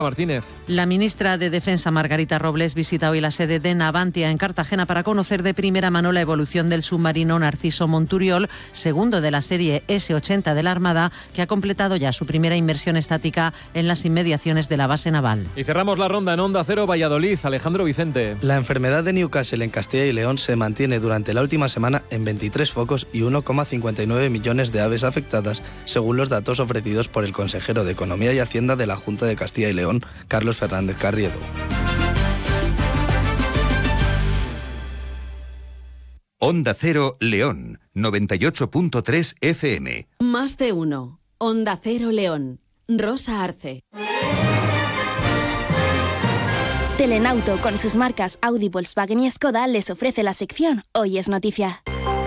Martínez. La ministra de Defensa, Margarita Robles, visita hoy la sede de Navantia en Cartagena para conocer de primera mano la evolución del submarino Narciso Monturiol, segundo de la serie S-80 de la Armada, que ha completado ya su primera inmersión estática en las inmediaciones de la base naval. Y cerramos la ronda en Onda Cero Valladolid. Alejandro Vicente. La enfermedad de Newcastle en Castilla y León se mantiene durante la última semana en 23 focos y 1,59 millones de aves afectadas, según los datos ofrecidos por el consejero de Economía y Hacienda de la Junta de Castilla y León, Carlos Fernández Carriedo. Onda Cero León, 98.3 FM. Más de uno. Onda Cero León. Rosa Arce. Telenauto, con sus marcas Audi, Volkswagen y Skoda, les ofrece la sección Hoy es Noticia.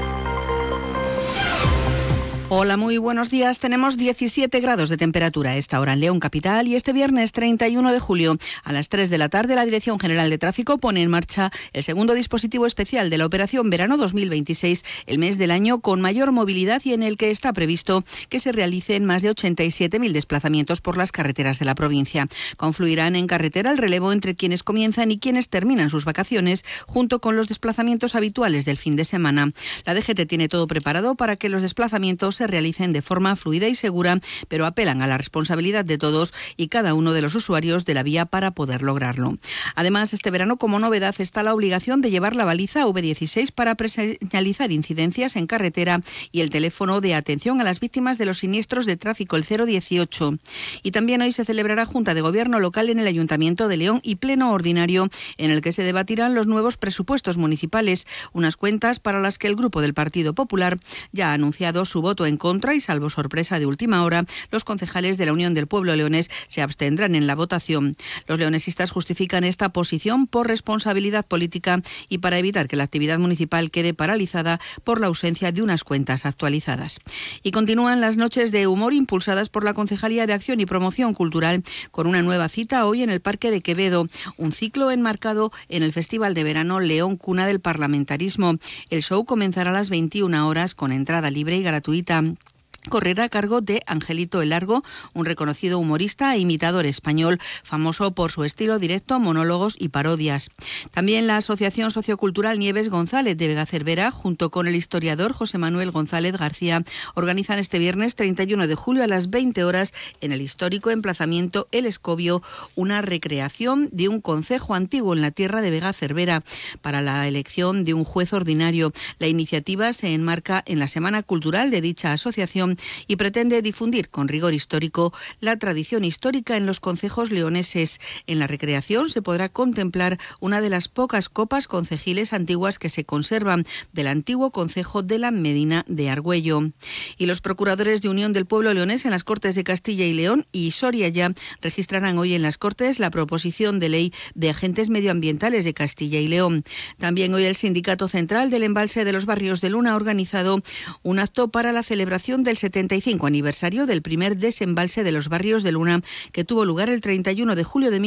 Hola, muy buenos días. Tenemos 17 grados de temperatura a esta hora en León capital y este viernes 31 de julio a las 3 de la tarde la Dirección General de Tráfico pone en marcha el segundo dispositivo especial de la Operación Verano 2026, el mes del año con mayor movilidad y en el que está previsto que se realicen más de 87.000 desplazamientos por las carreteras de la provincia. Confluirán en carretera el relevo entre quienes comienzan y quienes terminan sus vacaciones, junto con los desplazamientos habituales del fin de semana. La DGT tiene todo preparado para que los desplazamientos se realicen de forma fluida y segura, pero apelan a la responsabilidad de todos y cada uno de los usuarios de la vía para poder lograrlo. Además, este verano como novedad está la obligación de llevar la baliza V16 para presencializar incidencias en carretera y el teléfono de atención a las víctimas de los siniestros de tráfico, el 018. Y también hoy se celebrará Junta de Gobierno local en el Ayuntamiento de León y pleno ordinario en el que se debatirán los nuevos presupuestos municipales, unas cuentas para las que el Grupo del Partido Popular ya ha anunciado su voto en contra y, salvo sorpresa de última hora, los concejales de la Unión del Pueblo leonés se abstendrán en la votación. Los leonesistas justifican esta posición por responsabilidad política y para evitar que la actividad municipal quede paralizada por la ausencia de unas cuentas actualizadas. Y continúan las noches de humor impulsadas por la Concejalía de Acción y Promoción Cultural con una nueva cita hoy en el Parque de Quevedo, un ciclo enmarcado en el Festival de Verano León Cuna del Parlamentarismo. El show comenzará a las 21 horas con entrada libre y gratuita. Correrá a cargo de Angelito el Largo, un reconocido humorista e imitador español, famoso por su estilo directo, monólogos y parodias. También la Asociación Sociocultural Nieves González de Vega Cervera, junto con el historiador José Manuel González García, organizan este viernes 31 de julio a las 20 horas en el histórico emplazamiento El Escobio una recreación de un concejo antiguo en la tierra de Vega Cervera para la elección de un juez ordinario. La iniciativa se enmarca en la Semana Cultural de dicha asociación y pretende difundir con rigor histórico la tradición histórica en los concejos leoneses. En la recreación se podrá contemplar una de las pocas copas concejiles antiguas que se conservan del antiguo concejo de la Medina de Argüello. Y los procuradores de Unión del Pueblo leonés en las Cortes de Castilla y León y Soria ya registrarán hoy en las Cortes la proposición de ley de agentes medioambientales de Castilla y León. También hoy el Sindicato Central del Embalse de los Barrios de Luna ha organizado un acto para la celebración del 75 aniversario del primer desembalse de los Barrios de Luna, que tuvo lugar el 31 de julio de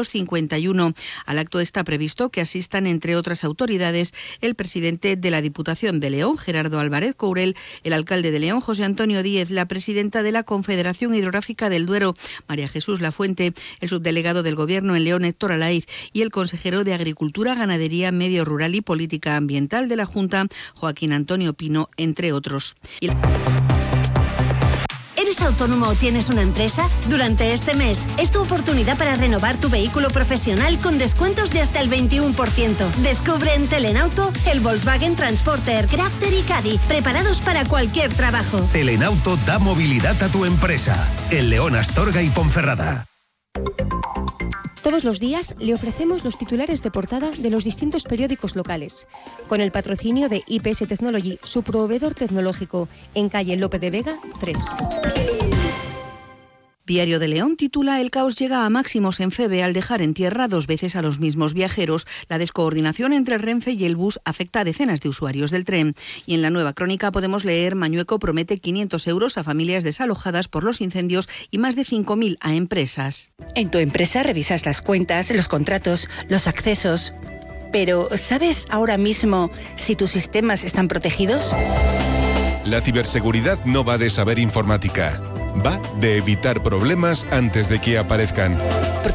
1951. Al acto está previsto que asistan, entre otras autoridades, el presidente de la Diputación de León, Gerardo Álvarez Courel, el alcalde de León, José Antonio Díez, la presidenta de la Confederación Hidrográfica del Duero, María Jesús Lafuente, el subdelegado del Gobierno en León, Héctor Alaiz, y el consejero de Agricultura, Ganadería, Medio Rural y Política Ambiental de la Junta, Joaquín Antonio Pino, entre otros. ¿Eres autónomo o tienes una empresa? Durante este mes es tu oportunidad para renovar tu vehículo profesional con descuentos de hasta el 21%. Descubre en Telenauto el Volkswagen Transporter, Crafter y Caddy, preparados para cualquier trabajo. Telenauto da movilidad a tu empresa. En León, Astorga y Ponferrada. Todos los días le ofrecemos los titulares de portada de los distintos periódicos locales, con el patrocinio de IPS Technology, su proveedor tecnológico, en calle Lope de Vega 3. Diario de León titula: El caos llega a máximos en Feve al dejar en tierra 2 veces a los mismos viajeros. La descoordinación entre Renfe y el bus afecta a decenas de usuarios del tren. Y en la Nueva Crónica podemos leer: Mañueco promete 500 euros a familias desalojadas por los incendios y más de 5.000 a empresas. En tu empresa revisas las cuentas, los contratos, los accesos. Pero, ¿sabes ahora mismo si tus sistemas están protegidos? La ciberseguridad no va de saber informática. Va de evitar problemas antes de que aparezcan. Porque